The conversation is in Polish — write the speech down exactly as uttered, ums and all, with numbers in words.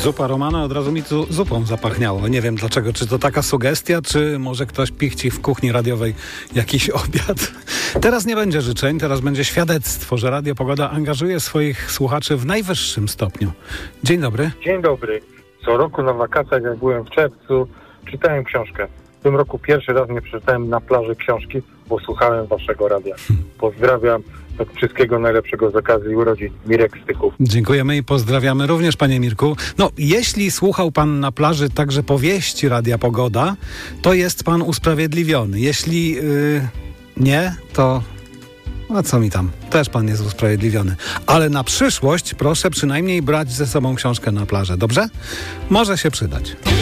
Zupa Romana, od razu mi tu zupą zapachniało. Nie wiem dlaczego, czy to taka sugestia, czy może ktoś pichci w kuchni radiowej jakiś obiad. Teraz nie będzie życzeń, teraz będzie świadectwo, że Radio Pogoda angażuje swoich słuchaczy w najwyższym stopniu. Dzień dobry. Dzień dobry. Co roku na wakacjach, jak byłem w czerwcu, czytałem książkę. W tym roku pierwszy raz nie przeczytałem na plaży książki, bo słuchałem waszego radia. Pozdrawiam. Tak, wszystkiego najlepszego z okazji urodzin. Mirek Stychów. Dziękujemy i pozdrawiamy również, panie Mirku. No, jeśli słuchał pan na plaży także powieści Radia Pogoda, to jest pan usprawiedliwiony. Jeśli yy, nie, to... A co mi tam? Też pan jest usprawiedliwiony. Ale na przyszłość proszę przynajmniej brać ze sobą książkę na plażę, dobrze? Może się przydać.